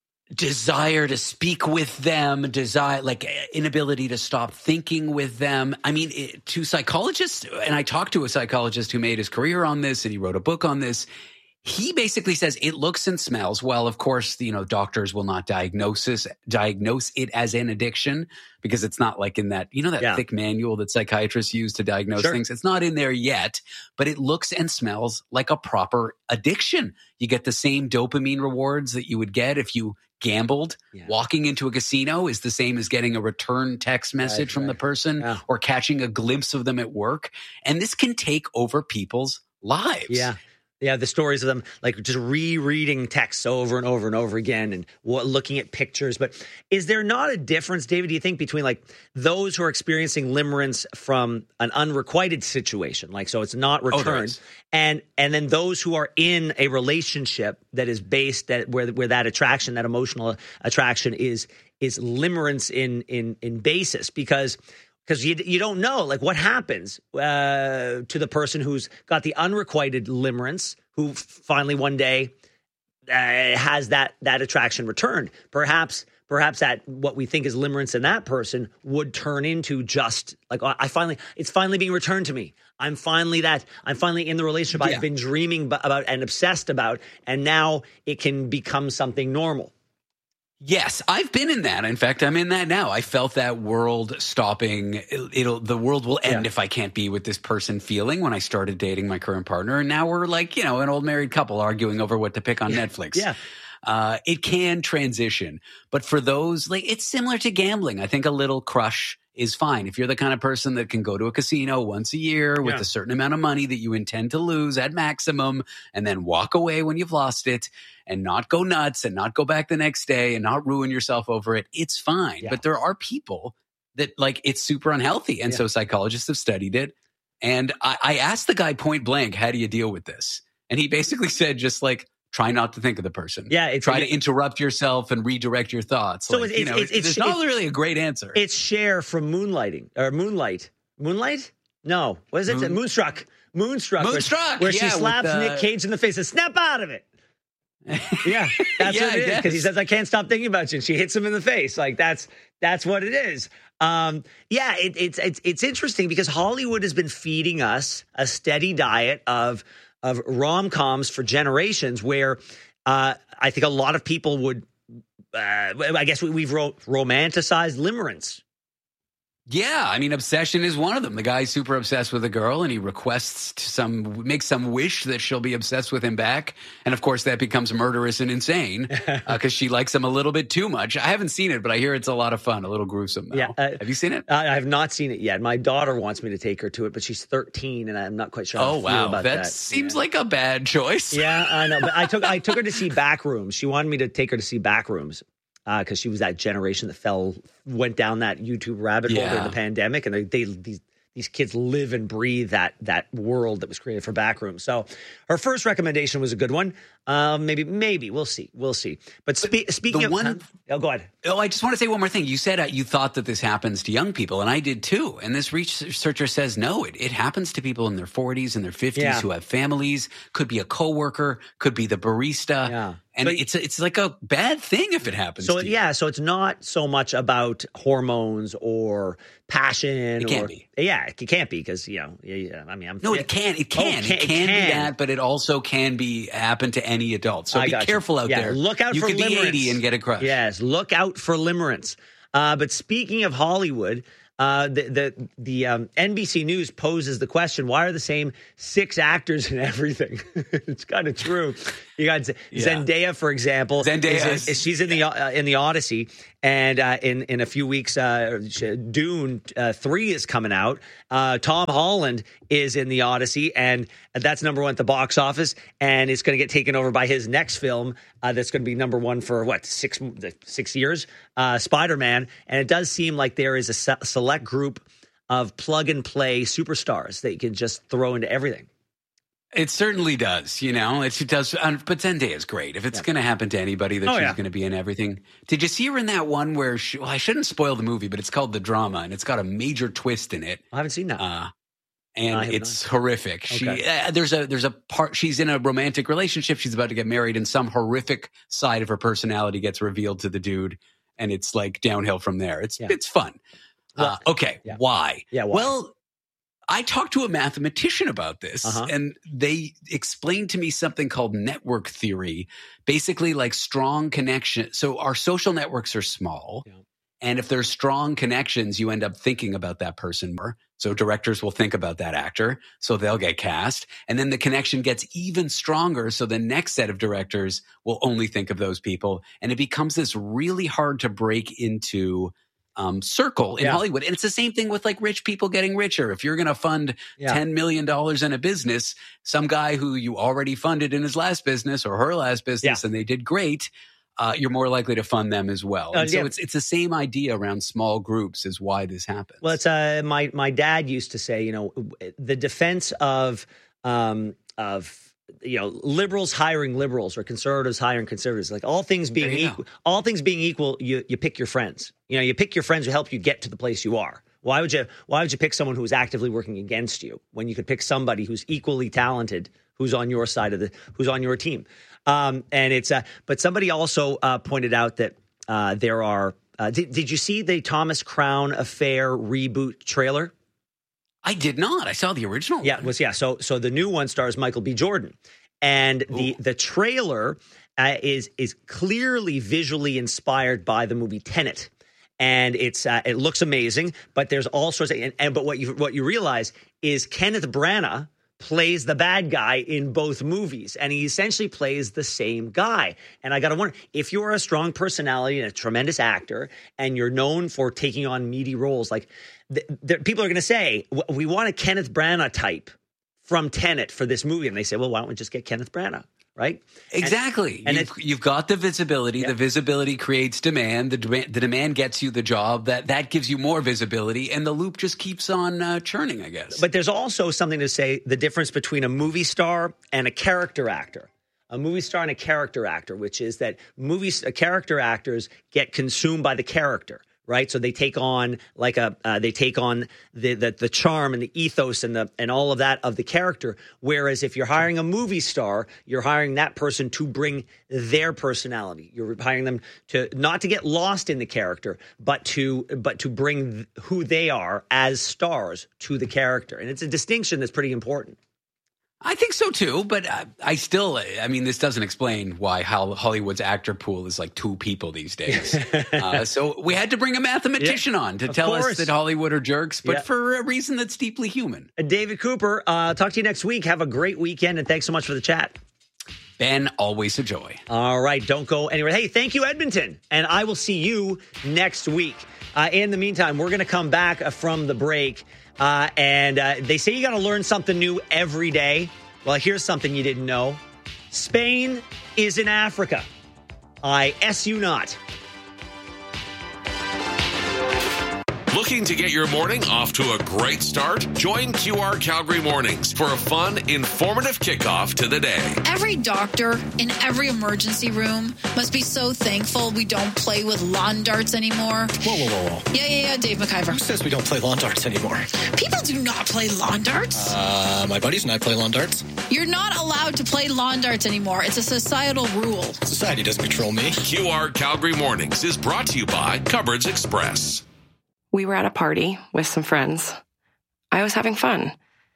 Desire to speak with them, desire, like inability to stop thinking with them. I mean, it, to psychologists, and I talked to a psychologist who made his career on this and he wrote a book on this. He basically says it looks and smells. Well, of course, you know, doctors will not diagnose this, diagnose it as an addiction because it's not like in that, you know, that Yeah. thick manual that psychiatrists use to diagnose Sure. things. It's not in there yet, but it looks and smells like a proper addiction. You get the same dopamine rewards that you would get if you gambled. Yeah. Walking into a casino is the same as getting a return text message Right, from the right. person Yeah. or catching a glimpse of them at work. And this can take over people's lives. Yeah. Yeah, the stories of them like just rereading texts over and over and over again and what, looking at pictures. But is there not a difference, David, do you think, between like those who are experiencing limerence from an unrequited situation, like so it's not Oh, there returned, is. and and then those who are in a relationship that is based that where where that attraction, that emotional attraction is is limerence in in in basis because Because you you don't know like what happens uh, to the person who's got the unrequited limerence, who f- finally one day uh, has that that attraction returned. Perhaps perhaps that what we think is limerence in that person would turn into just like I I finally it's finally being returned to me. I'm finally that I'm finally in the relationship Yeah. I've been dreaming b- about and obsessed about, and now it can become something normal. Yes, I've been in that. In fact, I'm in that now. I felt that world stopping. It- It'll the world will end Yeah. if I can't be with this person feeling when I started dating my current partner. And now we're like, you know, an old married couple arguing over what to pick on Netflix. Yeah. Uh, it can transition. But for those, like, it's similar to gambling. I think a little crush is fine. If you're the kind of person that can go to a casino once a year with Yeah. a certain amount of money that you intend to lose at maximum and then walk away when you've lost it and not go nuts and not go back the next day and not ruin yourself over it, it's fine. Yeah. But there are people that like it's super unhealthy. And Yeah. so psychologists have studied it. And I, I asked the guy point blank, how do you deal with this? And he basically said, just like, try not to think of the person. Yeah, it's try like- to interrupt yourself and redirect your thoughts. So Like, it's- you know, it's- it's- there's not it's- really a great answer. It's Cher from Moonlighting or Moonlight. Moonlight? No. What is it? Moon- Moonstruck. Moonstruck. where- Moonstruck, Where, yeah, she with slaps the- Nick Cage in the face and snap out of it. Yeah, that's Yeah, what it is. I Because he guess. says, "I can't stop thinking about you." And she hits him in the face. Like that's that's what it is. Um, yeah, it, it's it's it's interesting because Hollywood has been feeding us a steady diet of of rom coms for generations. Where uh, I think a lot of people would. Uh, I guess we, we've ro- romanticized limerence. Yeah, I mean, obsession is one of them. The guy's super obsessed with a girl, and he requests to some, makes some wish that she'll be obsessed with him back, and of course that becomes murderous and insane because she likes him a little bit too much. I haven't seen it, but I hear it's a lot of fun, a little gruesome. Though. Yeah, uh, have you seen it? I I have not seen it yet. My daughter wants me to take her to it, but she's thirteen, and I'm not quite sure. How Oh I feel wow, about that, that seems like a bad choice. Yeah, I know. But I took I took her to see Backrooms. She wanted me to take her to see Backrooms because uh, she was that generation that fell went down that YouTube rabbit hole Yeah. during the pandemic, and they, they these these kids live and breathe that that world that was created for Backroom. So her first recommendation was a good one. Um, maybe, maybe we'll see, we'll see. But spe- speaking the of, one, huh? oh, go ahead. Oh, I just want to say one more thing. You said uh, you thought that this happens to young people, and I did too. And this researcher says no, it, it happens to people in their forties and their fifties Yeah. who have families. Could be a coworker, could be the barista. Yeah. And So- it's a, it's like a bad thing if it happens. So to you. yeah, so it's not so much about hormones or passion. It can't or, be. Yeah, it can't be because you know. Yeah, I mean, I'm No, it can. It can. Oh, it can, it be can. that, but it also can be happen to any adult. So I be got you. careful out Yeah, there. Look out you for could limerence. be eighty and get a crush. Yes, look out for limerence. Uh, but speaking of Hollywood, uh, the the the um, N B C News poses the question: why are the same six actors in everything? It's kind of true. You got Yeah. Zendaya, for example. Zendaya is, is- she's in the uh, in the Odyssey, and uh, in in a few weeks, uh, Dune uh, three is coming out. Uh, Tom Holland is in the Odyssey, and that's number one at the box office, and it's going to get taken over by his next film uh, that's going to be number one for what six six years, uh, Spider-Man. And it does seem like there is a se- select group of plug and play superstars that you can just throw into everything. It certainly does, you know. It does, um, but Zendaya is great. If it's Yeah. going to happen to anybody, that Oh, she's yeah. going to be in everything. Did you see her in that one where she? Well, I shouldn't spoil the movie, but it's called The Drama, and it's got a major twist in it. I haven't seen that. Uh, I and have it's horrific. She Okay. uh, there's a there's a part. She's in a romantic relationship. She's about to get married, and some horrific side of her personality gets revealed to the dude, and it's like downhill from there. It's Yeah. it's fun. Uh, okay, Yeah. why? Yeah, why? Well, I talked to a mathematician about this, Uh-huh. and they explained to me something called network theory, basically like strong connection. So our social networks are small. Yeah. And if there's strong connections, you end up thinking about that person more. So directors will think about that actor, so they'll get cast. And then the connection gets even stronger. So the next set of directors will only think of those people. And it becomes this really hard to break into um, circle in Yeah. Hollywood. And it's the same thing with like rich people getting richer. If you're going to fund Yeah. ten million dollars in a business, some guy who you already funded in his last business or her last business Yeah. and they did great, uh, you're more likely to fund them as well. Uh, And so yeah. it's it's the same idea around small groups is why this happens. Well, it's uh, my my dad used to say, you know, the defense of um, of you know liberals hiring liberals or conservatives hiring conservatives, like all things being There you equal, all things being equal, you you pick your friends. You know, you pick your friends who help you get to the place you are. Why would you Why would you pick someone who's actively working against you when you could pick somebody who's equally talented, who's on your side of the, who's on your team? Um, and it's uh, but somebody also uh, pointed out that uh, there are. Uh, did, did you see the Thomas Crown Affair reboot trailer? I did not. I saw the original. Yeah, it was yeah. So so the new one stars Michael B. Jordan, and the Ooh. the trailer uh, is is clearly visually inspired by the movie Tenet, and it's uh, it looks amazing. But there's all sorts of and, and but what you what you realize is Kenneth Branagh plays the bad guy in both movies, and he essentially plays the same guy. And I got to wonder, if you're a strong personality and a tremendous actor, and you're known for taking on meaty roles, like th- th- people are going to say, "W- we want a Kenneth Branagh type from Tenet for this movie. And they say, well, why don't we just get Kenneth Branagh? Right? Exactly. And, and you've, you've got the visibility. Yeah. The visibility creates demand. The, demand. the demand gets you the job. That that gives you more visibility. And the loop just keeps on uh, churning, I guess. But there's also something to say the difference between a movie star and a character actor. A movie star and a character actor, which is that movies, uh, character actors get consumed by the character. Right, so they take on like a uh, they take on the, the the charm and the ethos and the and all of that of the character. Whereas if you're hiring a movie star, you're hiring that person to bring their personality. You're hiring them to not to get lost in the character, but to but to bring th- who they are as stars to the character. And it's a distinction that's pretty important. I think so too, but I, I still, I mean, this doesn't explain why how Hollywood's actor pool is like two people these days. uh, so we had to bring a mathematician Yeah, on to of tell course. us that Hollywood are jerks, but Yeah. for a reason that's deeply human. Uh, David Cooper, uh, talk to you next week. Have a great weekend, and thanks so much for the chat. Ben, always a joy. All right, don't go anywhere. Hey, thank you, Edmonton, and I will see you next week. Uh, in the meantime, we're going to come back uh, from the break, uh, and uh, they say you got to learn something new every day. Well, here's something you didn't know. Spain is in Africa. I S you not. Looking to get your morning off to a great start? Join Q R Calgary Mornings for a fun, informative kickoff to the day. Every doctor in every emergency room must be so thankful we don't play with lawn darts anymore. Whoa, whoa, whoa, whoa. Yeah, yeah, yeah, Dave McIver. Who says we don't play lawn darts anymore? People do not play lawn darts. Uh, my buddies and I play lawn darts. You're not allowed to play lawn darts anymore. It's a societal rule. Society doesn't control me. Q R Calgary Mornings is brought to you by Cupboards Express. We were at a party with some friends. I was having fun.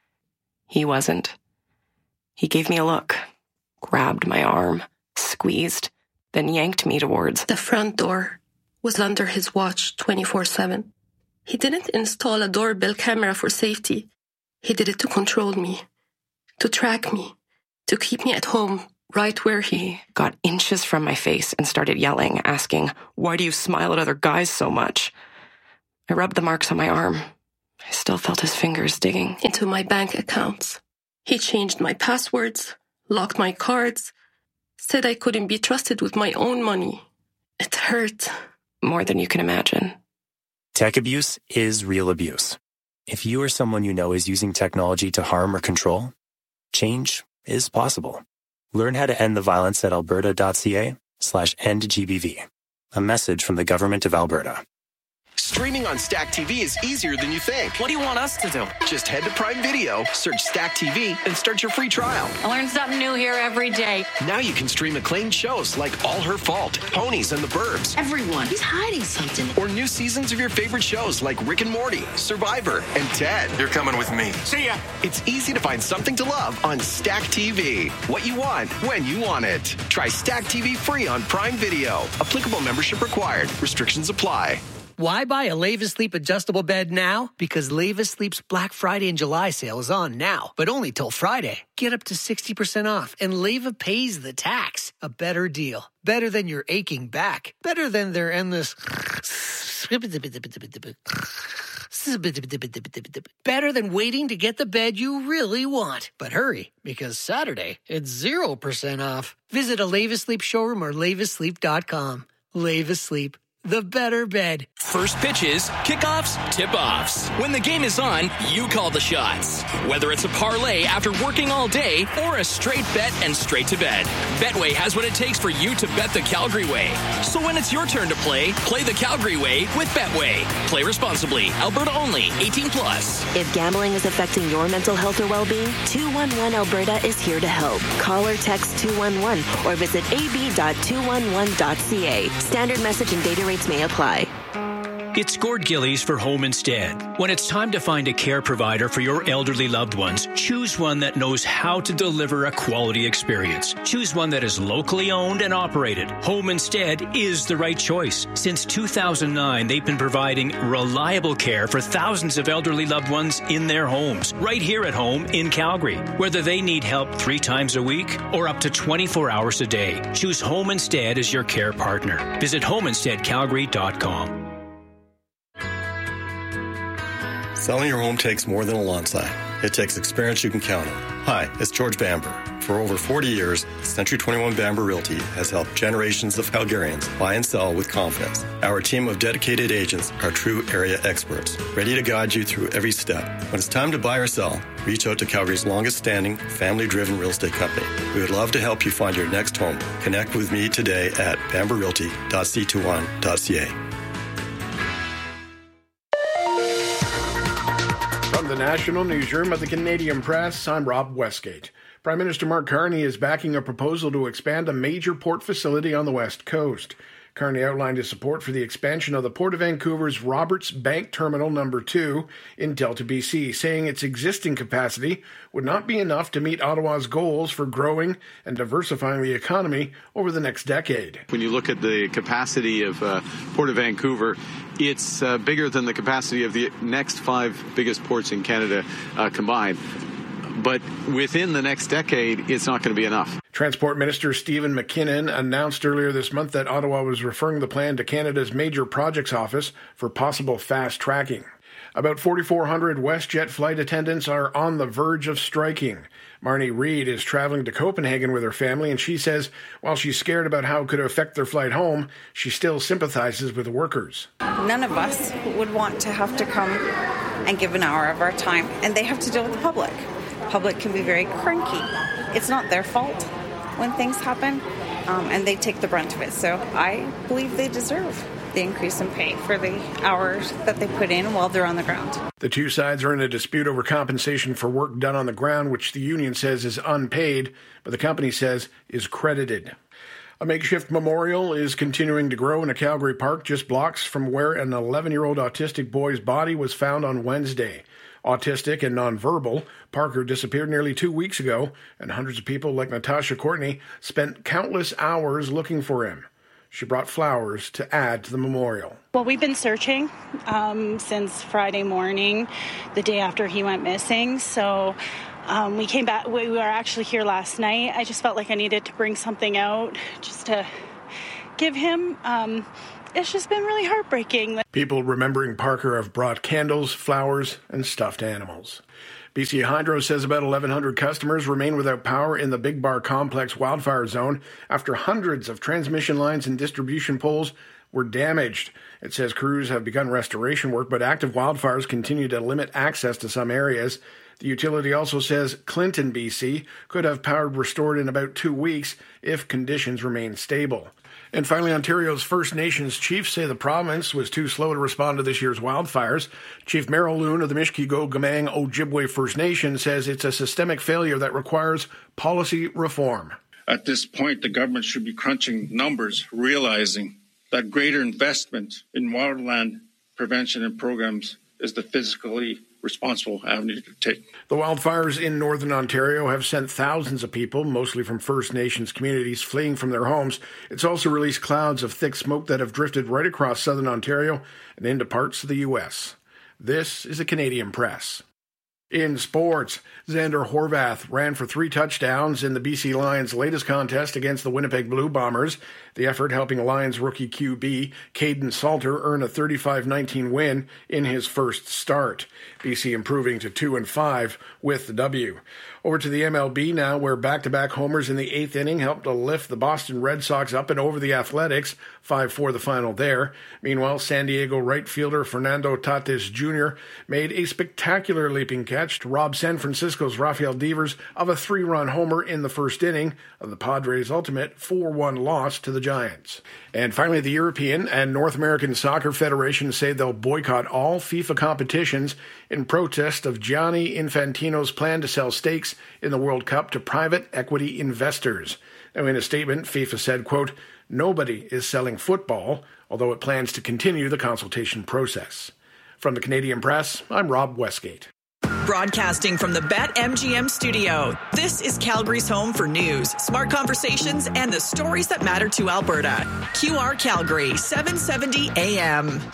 He wasn't. He gave me a look, grabbed my arm, squeezed, then yanked me towards the front door. Was under his watch twenty-four seven. He didn't install a doorbell camera for safety. He did it to control me, to track me, to keep me at home, right where he got inches from my face and started yelling, asking, "Why do you smile at other guys so much?" I rubbed the marks on my arm. I still felt his fingers digging into my bank accounts. He changed my passwords, locked my cards, said I couldn't be trusted with my own money. It hurt. More than you can imagine. Tech abuse is real abuse. If you or someone you know is using technology to harm or control, change is possible. Learn how to end the violence at alberta.ca slash end GBV. A message from the Government of Alberta. Streaming on Stack T V is easier than you think. What do you want us to do? Just head to Prime Video, search Stack T V, and start your free trial. I learn something new here every day. Now you can stream acclaimed shows like All Her Fault, Ponies and the Burbs. Everyone, he's hiding something. Or new seasons of your favorite shows like Rick and Morty, Survivor, and Ted. You're coming with me. See ya. It's easy to find something to love on Stack T V. What you want, when you want it. Try Stack T V free on Prime Video. Applicable membership required. Restrictions apply. Why buy a Leva Sleep adjustable bed now? Because Leva Sleep's Black Friday and July sale is on now, but only till Friday. Get up to sixty percent off, and Leva pays the tax. A better deal. Better than your aching back. Better than their endless... Better than waiting to get the bed you really want. But hurry, because Saturday, it's zero percent off. Visit a Leva Sleep showroom or leva sleep dot com. Leva Sleep. The better bed. First pitches, kickoffs, tip-offs. When the game is on, you call the shots. Whether it's a parlay after working all day or a straight bet and straight to bed, Betway has what it takes for you to bet the Calgary way. So when it's your turn to play, play the Calgary way with Betway. Play responsibly. Alberta only. eighteen plus. If gambling is affecting your mental health or well-being, two one one Alberta is here to help. Call or text two one one or visit a b dot two one one dot c a. Standard message and data rates may apply. It's Gord Gillies for Home Instead. When it's time to find a care provider for your elderly loved ones, choose one that knows how to deliver a quality experience. Choose one that is locally owned and operated. Home Instead is the right choice. Since two thousand nine, they've been providing reliable care for thousands of elderly loved ones in their homes, right here at home in Calgary. Whether they need help three times a week or up to twenty-four hours a day, choose Home Instead as your care partner. Visit homeinstead calgary dot com. Selling your home takes more than a lawn sign. It takes experience you can count on. Hi, it's George Bamber. For over forty years, Century twenty-one Bamber Realty has helped generations of Calgarians buy and sell with confidence. Our team of dedicated agents are true area experts, ready to guide you through every step. When it's time to buy or sell, reach out to Calgary's longest-standing, family-driven real estate company. We would love to help you find your next home. Connect with me today at bamber realty dot c twenty-one dot c a. From the National Newsroom of the Canadian Press, I'm Rob Westgate. Prime Minister Mark Carney is backing a proposal to expand a major port facility on the West Coast. Carney outlined his support for the expansion of the Port of Vancouver's Roberts Bank Terminal Number two in Delta, B C, saying its existing capacity would not be enough to meet Ottawa's goals for growing and diversifying the economy over the next decade. When you look at the capacity of uh, Port of Vancouver, it's uh, bigger than the capacity of the next five biggest ports in Canada uh, combined. But within the next decade, it's not going to be enough. Transport Minister Stephen McKinnon announced earlier this month that Ottawa was referring the plan to Canada's Major Projects Office for possible fast tracking. About forty-four hundred WestJet flight attendants are on the verge of striking. Marnie Reed is traveling to Copenhagen with her family, and she says while she's scared about how it could affect their flight home, she still sympathizes with the workers. None of us would want to have to come and give an hour of our time, and they have to deal with the public. Public can be very cranky. It's not their fault when things happen, um, and they take the brunt of it. So I believe they deserve the increase in pay for the hours that they put in while they're on the ground. The two sides are in a dispute over compensation for work done on the ground, which the union says is unpaid, but the company says is credited. A makeshift memorial is continuing to grow in a Calgary park just blocks from where an eleven-year-old autistic boy's body was found on Wednesday. Autistic and nonverbal, Parker disappeared nearly two weeks ago, and hundreds of people like Natasha Courtney spent countless hours looking for him. She brought flowers to add to the memorial. Well, we've been searching um, since Friday morning, the day after he went missing. So um, we came back. We were actually here last night. I just felt like I needed to bring something out just to give him. Um, it's just been really heartbreaking. People remembering Parker have brought candles, flowers, and stuffed animals. B C Hydro says about eleven hundred customers remain without power in the Big Bar Complex wildfire zone after hundreds of transmission lines and distribution poles were damaged. It says crews have begun restoration work, but active wildfires continue to limit access to some areas. The utility also says Clinton, B C, could have power restored in about two weeks if conditions remain stable. And finally, Ontario's First Nations chiefs say the province was too slow to respond to this year's wildfires. Chief Merrill Loon of the Mishkego-Gamang Ojibwe First Nation says it's a systemic failure that requires policy reform. At this point, the government should be crunching numbers, realizing that greater investment in wildland prevention and programs is the fiscally responsible avenue to take. The wildfires in northern Ontario have sent thousands of people, mostly from First Nations communities, fleeing from their homes. It's also released clouds of thick smoke that have drifted right across southern Ontario and into parts of the U S. This is the Canadian Press. In sports, Xander Horvath ran for three touchdowns in the B C Lions' latest contest against the Winnipeg Blue Bombers, the effort helping Lions rookie Q B Caden Salter earn a thirty-five nineteen win in his first start. B C improving to two and five with the W. Over to the M L B now, where back-to-back homers in the eighth inning helped to lift the Boston Red Sox up and over the Athletics, five four the final there. Meanwhile, San Diego right fielder Fernando Tatis Junior made a spectacular leaping catch to rob San Francisco's Rafael Devers of a three-run homer in the first inning of the Padres' ultimate four one loss to the Giants. And finally, the European and North American Soccer Federations say they'll boycott all FIFA competitions in protest of Gianni Infantino's plan to sell stakes in the World Cup to private equity investors. Now, in a statement, FIFA said, quote, "Nobody is selling football, although it plans to continue the consultation process." From the Canadian Press, I'm Rob Westgate. Broadcasting from the BetMGM studio, this is Calgary's home for news, smart conversations, and the stories that matter to Alberta. Q R Calgary, seven seventy A M.